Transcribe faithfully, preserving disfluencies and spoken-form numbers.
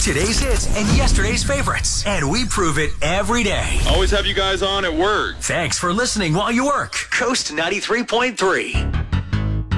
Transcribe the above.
Today's hits and yesterday's favorites. And we prove it every day. Always have you guys on at work. Thanks for listening while you work. Coast ninety-three point three.